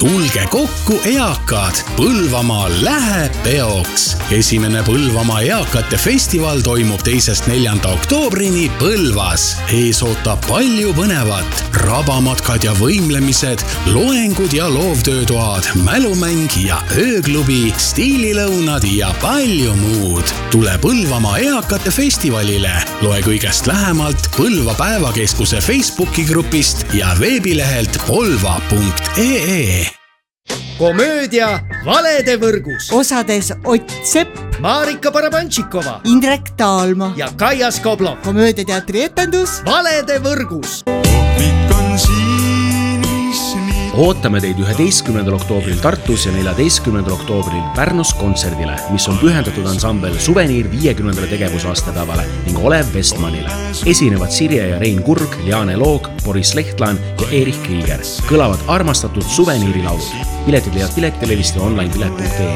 tulge kokku eakad, Põlvamaa läheb peoks. Esimene Põlvamaa eakate festival toimub 2.–4. oktoobrini Põlvas. Ees ootab palju põnevat, rabamatkad ja võimlemised, loengud ja loovtöötoad, mälumäng ja ööklubi, stiililõunad ja palju muud. Tule Põlvamaa eakate festivalile. Loe kõigest lähemalt Põlva päevakeskuse Facebooki grupist ja veebilehelt polva.ee. Komöödia Valede võrgus. Osades Ott Sepp, Marika Barabantšikova, Indrek Taalma ja Kaia Skoblov. Komöödiateatri etendus Valede võrgus. Ootame teid 11. oktoobril Tartus ja 14. oktoobril Pärnus kontserdile, mis on pühendatud ansambel Suveniir 50. tegevusaastapäevale ning Olev Vestmanile. Esinevad Sirje ja Rein Kurg, Liane Loog, Boris Lehtlaan ja Erich Krieger. Kõlavad armastatud Suveniiri laulud. Piletid leiad Piletilevist ja online pilet.ee.